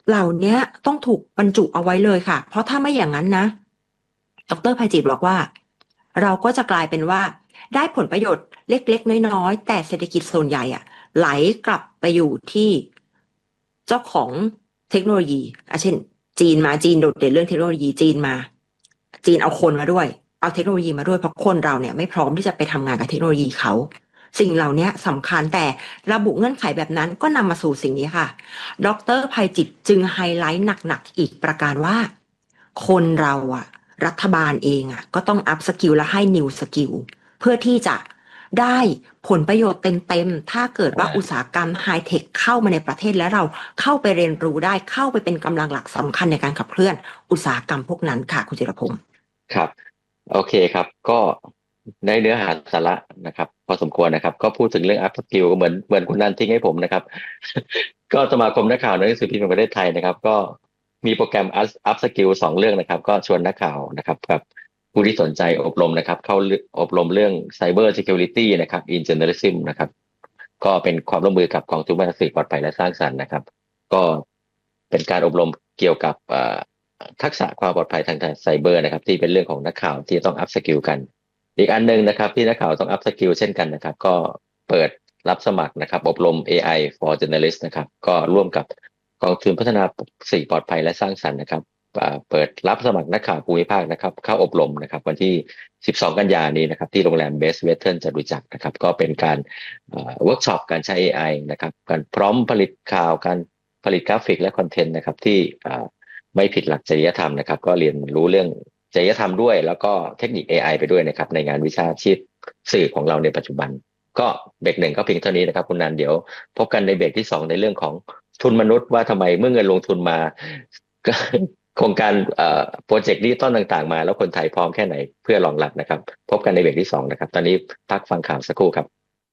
เหล่านี้ต้องถูกบรรจุเอาไว้เลยค่ะเพราะถ้าไม่อย่างนั้นนะดร.ภัยจิตบอกว่าเราก็จะกลายเป็นว่าได้ผลประโยชน์เล็กๆน้อยๆแต่เศรษฐกิจส่วนใหญ่ไหลกลับไปอยู่ที่เจ้าของเทคโนโลยีเช่นจีนโดดเด่นเรื่องเทคโนโลยีจีนเอาคนมาด้วยเอาเทคโนโลยีมาด้วยเพราะคนเราเนี่ยไม่พร้อมที่จะไปทำงานกับเทคโนโลยีเขาสิ่งเหล่านี้สำคัญแต่ระบุเงื่อนไขแบบนั้นก็นำมาสู่สิ่งนี้ค่ะดร.ภัยจิตจึงไฮไลท์หนักๆอีกประการว่าคนเรารัฐบาลเองก็ต้องอัพสกิลและให้นิวสกิลเพื่อที่จะได้ผลประโยชน์เต็มๆถ้าเกิดว่าอุตสาหกรรมไฮเทคเข้ามาในประเทศและเราเข้าไปเรียนรู้ได้เข้าไปเป็นกำลังหลักสำคัญในการขับเคลื่อนอุตสาหกรรมพวกนั้นค่ะคุณจิรพงศ์ครับโอเคครับก็ได้เนื้อหาสาระนะครับพอสมควรนะครับก็พูดถึงเรื่องอัพสกิลเหมือนคุณนันทิ้งให้ผมนะครับ ก็สมาคมนักข่าวหนังสือพิมพ์แห่งประเทศไทยนะครับก็มีโปรแกรมอัพสกิล2เรื่องนะครับก็ชวนนักข่าวนะครับกับผู้ที่สนใจอบรมนะครับเข้าอบรมเรื่อง Cyber Security นะครับ in Journalism นะครับก็เป็นความร่วมมือกับกองทุนพัฒนาสื่อปลอดภัยและสร้างสรรค์นะครับก็เป็นการอบรมเกี่ยวกับทักษะความปลอดภัยทางไซเบอร์นะครับที่เป็นเรื่องของนักข่าวที่ต้องอัพสกิลกันอีกอันนึงนะครับที่นักข่าวต้องอัพสกิลเช่นกันนะครับก็เปิดรับสมัครนะครับอบรม AI for Journalists นะครับก็ร่วมกับกองทุนพัฒนาสื่อปลอดภัยและสร้างสรรค์นะครับเปิดรับสมัครนักข่าวภูมิภาคนะครับเข้าอบรมนะครับวันที่12กันยายนนี้นะครับที่โรงแรมเบสเวสเทิร์นจตุจักรนะครับก็เป็นการเวิร์กช็อปการใช้ AI นะครับการพร้อมผลิตข่าวการผลิตกราฟิกและคอนเทนต์นะครับที่ไม่ผิดหลักจริยธรรมนะครับก็เรียนรู้เรื่องจริยธรรมด้วยแล้วก็เทคนิค AI ไปด้วยนะครับในงานวิชาชีพสื่อของเราในปัจจุบันก็เบรกหนึ่งก็เพียงเท่านี้นะครับคุณนันเดี๋ยวพบกันในเบรกที่2ในเรื่องของทุนมนุษย์ว่าทำไมเมื่อเงินลงทุนมาโครงการโปรเจกต์ดิจิตอลต่างๆมาแล้วคนไทยพร้อมแค่ไหนเพื่อรองรับนะครับพบกันในเบรกที่2นะครับตอนนี้พักฟังข่าวสักครู่ครับ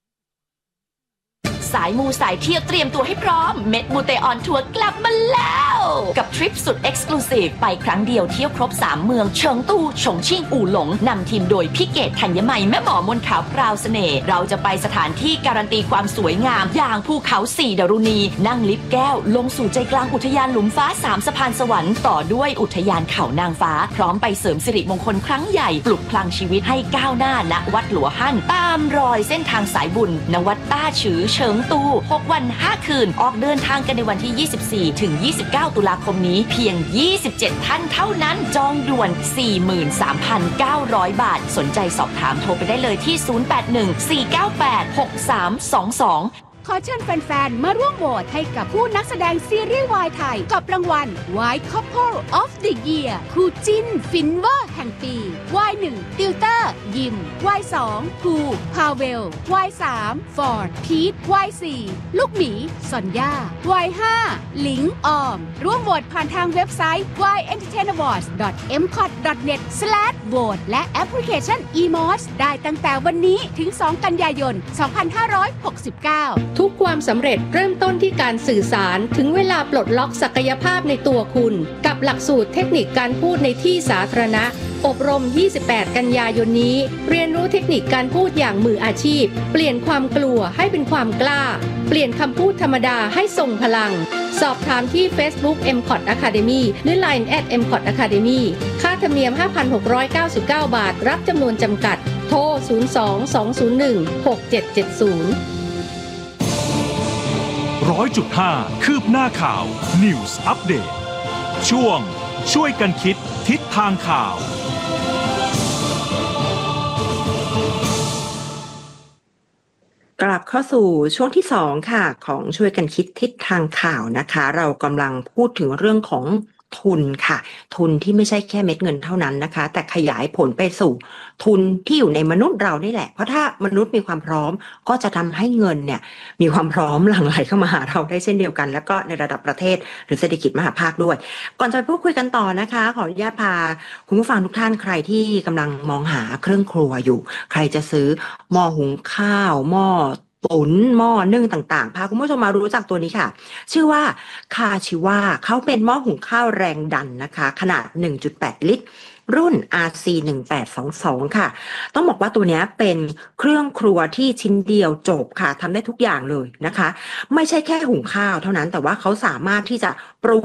สายมูสายเที่ยวเตรียมตัวให้พร้อมเม็ดมูเตออนทัวร์กลับมาแล้วกับทริปสุดเอ็กซ์คลูซีฟไปครั้งเดียวเที่ยวครบ3เมืองเฉิงตูฉงชิ่งอู่หลงนำทีมโดยพี่เกตธัญมัยแม่หมอมนขาวพราวเสน่ห์เราจะไปสถานที่การันตีความสวยงามอย่างภูเขา4ดารุณีนั่งลิฟต์แก้วลงสู่ใจกลางอุทยานหลุมฟ้า3สะพานสวรรค์ต่อด้วยอุทยานเขานางฟ้าพร้อมไปเสริมสิริมงคลครั้งใหญ่ปลุกพลังชีวิตให้ก้าวหน้าณวัดหลัวหั่นตามรอยเส้นทางสายบุญณวัดต้าฉือเฉิงตู6 วัน 5 คืนออกเดินทางกันในวันที่24 ถึง 29 ตุลาคมนี้เพียง27ท่านเท่านั้นจองด่วน 43,900 บาทสนใจสอบถามโทรไปได้เลยที่ 081-498-6322 ขอเชิญแฟนๆ มาร่วมโหวตให้กับผู้นักแสดงซีรีส์วายไทยกับรางวัล Y Couple of the Year คู่จิ้นฟินเวอร์แห่งปี Y1 ติวเตอร์ยิม Y2 ภูพาเวล Y3 ฟอร์ดพีท Y4 ลูกหมีซอนย่า Y5 หลิงออมร่วมโหวตผ่านทางเว็บไซต์ yentertainawards.mcot.net/vote และแอปพลิเคชัน eMOS ได้ตั้งแต่วันนี้ถึง 2 กันยายน 2569 ทุกความสำเร็จเริ่มต้นที่การสื่อสารถึงเวลาปลดล็อกศักยภาพในตัวคุณกับหลักสูตรเทคนิคการพูดในที่สาธารณะอบรม 28 กันยายนนี้เรียนรู้เทคนิคการพูดอย่างมืออาชีพเปลี่ยนความกลัวให้เป็นความกล้าเปลี่ยนคำพูดธรรมดาให้ทรงพลังสอบถามที่ Facebook MCOT Academy หรือ Line @MCOT Academy ค่าธรรมเนียม 5,699 บาทรับจำนวนจำกัดโทร 02-201-6770 100.5 คืบหน้าข่าว News Update ช่วงช่วยกันคิดทิศทางข่าวกลับเข้าสู่ช่วงที่2ค่ะของช่วยกันคิดทิศทางข่าวนะคะเรากำลังพูดถึงเรื่องของทุนค่ะทุนที่ไม่ใช่แค่เม็ดเงินเท่านั้นนะคะแต่ขยายผลไปสู่ทุนที่อยู่ในมนุษย์เรานี่แหละเพราะถ้ามนุษย์มีความพร้อมก็จะทำให้เงินเนี่ยมีความพร้อมหลั่งไหลเข้ามาหาเราได้เช่นเดียวกันแล้วก็ในระดับประเทศหรือเศรษฐกิจมหาภาคด้วยก่อนจะพูดคุยกันต่อนะคะขออนุญาตพาคุณผู้ฟังทุกท่านใครที่กำลังมองหาเครื่องครัวอยู่ใครจะซื้อหม้อหุงข้าวหม้อตุ๋นหม้อนึ่งต่างๆพาคุณผู้ชมมารู้จักตัวนี้ค่ะชื่อว่าคาชิวาเขาเป็นหม้อหุงข้าวแรงดันนะคะขนาด 1.8 ลิตรรุ่น RC1822 ค่ะต้องบอกว่าตัวนี้เป็นเครื่องครัวที่ชิ้นเดียวจบค่ะทำได้ทุกอย่างเลยนะคะไม่ใช่แค่หุงข้าวเท่านั้นแต่ว่าเขาสามารถที่จะปรุง